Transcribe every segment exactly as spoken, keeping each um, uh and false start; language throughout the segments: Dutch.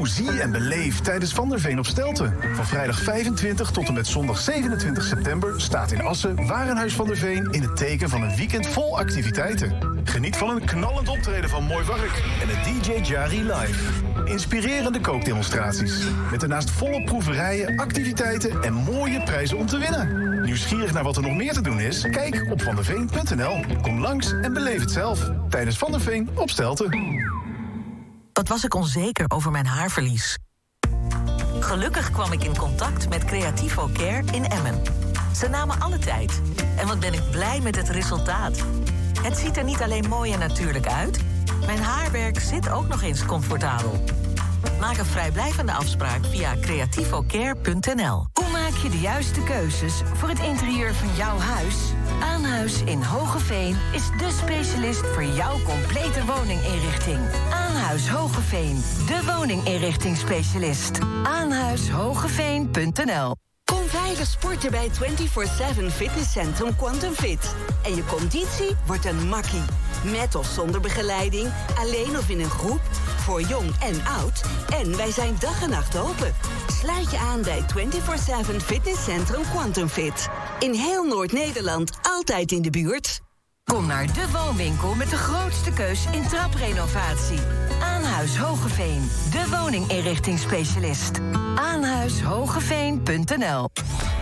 zie en beleef tijdens Van der Veen op Stelten. Van vrijdag vijfentwintig tot en met zondag zevenentwintig september staat in Assen Warenhuis Van der Veen in het teken van een weekend vol activiteiten. Geniet van een knallend optreden van Mooi Wark en het D J Jari Live. Inspirerende kookdemonstraties. Met daarnaast volle proeverijen, activiteiten en mooie prijzen om te winnen. Nieuwsgierig naar wat er nog meer te doen is? Kijk op vanderveen punt n l. Kom langs en beleef het zelf. Tijdens Van der Veen op Stelten. Wat was ik onzeker over mijn haarverlies? Gelukkig kwam ik in contact met Creativo Care in Emmen. Ze namen alle tijd. En wat ben ik blij met het resultaat. Het ziet er niet alleen mooi en natuurlijk uit. Mijn haarwerk zit ook nog eens comfortabel. Maak een vrijblijvende afspraak via creativocare punt n l. Hoe maak je de juiste keuzes voor het interieur van jouw huis? Aanhuis in Hogeveen is de specialist voor jouw complete woninginrichting. Aanhuis Hogeveen, de woninginrichtingsspecialist. aanhuis hogeveen punt n l. Kom veilig sporten bij vierentwintig zeven Fitnesscentrum Quantum Fit. En je conditie wordt een makkie. Met of zonder begeleiding, alleen of in een groep, voor jong en oud. En wij zijn dag en nacht open. Sluit je aan bij vierentwintig zeven Fitnesscentrum Quantum Fit. In heel Noord-Nederland, altijd in de buurt. Kom naar de woonwinkel met de grootste keus in traprenovatie. Aanhuis Hogeveen, de woninginrichtingsspecialist. aanhuis hogeveen punt n l.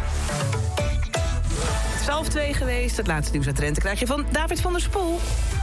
Het is half twee geweest. Het laatste nieuws uit Drenthe krijg je van David van der Spoel.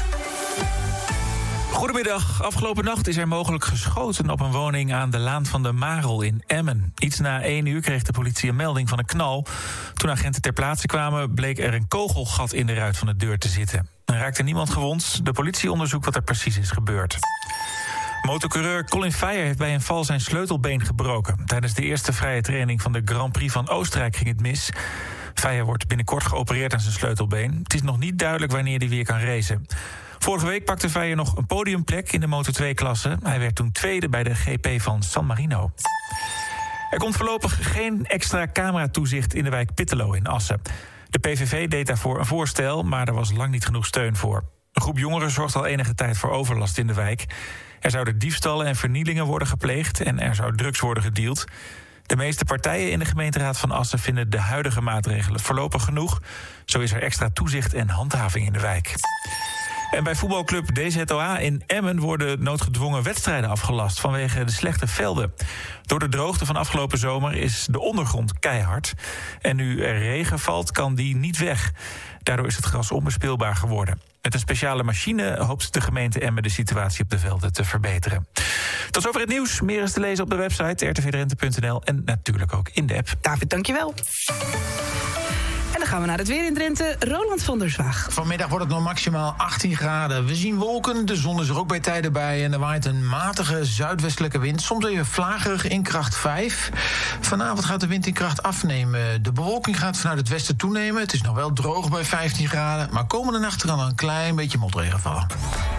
Goedemiddag. Afgelopen nacht is er mogelijk geschoten op een woning aan de Laan van de Marel in Emmen. Iets na één uur kreeg de politie een melding van een knal. Toen agenten ter plaatse kwamen, bleek er een kogelgat in de ruit van de deur te zitten. Er raakte niemand gewond. De politie onderzoekt wat er precies is gebeurd. Motocoureur Colin Feyer heeft bij een val zijn sleutelbeen gebroken. Tijdens de eerste vrije training van de Grand Prix van Oostenrijk ging het mis. Feyer wordt binnenkort geopereerd aan zijn sleutelbeen. Het is nog niet duidelijk wanneer hij weer kan racen. Vorige week pakte Feyer nog een podiumplek in de Moto twee-klasse. Hij werd toen tweede bij de G P van San Marino. Er komt voorlopig geen extra cameratoezicht in de wijk Pittelo in Assen. De P V V deed daarvoor een voorstel, maar er was lang niet genoeg steun voor. Een groep jongeren zorgt al enige tijd voor overlast in de wijk. Er zouden diefstallen en vernielingen worden gepleegd en er zou drugs worden gedeeld. De meeste partijen in de gemeenteraad van Assen vinden de huidige maatregelen voorlopig genoeg. Zo is er extra toezicht en handhaving in de wijk. En bij voetbalclub D Z O A in Emmen worden noodgedwongen wedstrijden afgelast vanwege de slechte velden. Door de droogte van afgelopen zomer is de ondergrond keihard. En nu er regen valt, kan die niet weg. Daardoor is het gras onbespeelbaar geworden. Met een speciale machine hoopt de gemeente Emmen de situatie op de velden te verbeteren. Tot zover het nieuws. Meer is te lezen op de website r t v drenthe punt n l en natuurlijk ook in de app. David, dankjewel. En dan gaan we naar het weer in Drenthe. Roland van der Zwaag. Vanmiddag wordt het nog maximaal achttien graden. We zien wolken, de zon is er ook bij tijden bij... en er waait een matige zuidwestelijke wind. Soms even vlagerig in kracht vijf. Vanavond gaat de wind in kracht afnemen. De bewolking gaat vanuit het westen toenemen. Het is nog wel droog bij vijftien graden... maar komende nacht kan er een klein beetje motregen vallen.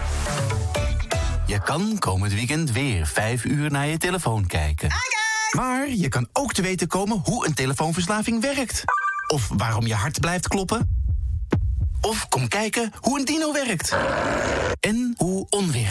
Je kan komend weekend weer vijf uur naar je telefoon kijken. Maar je kan ook te weten komen hoe een telefoonverslaving werkt... Of waarom je hart blijft kloppen. Of kom kijken hoe een dino werkt. En hoe onweer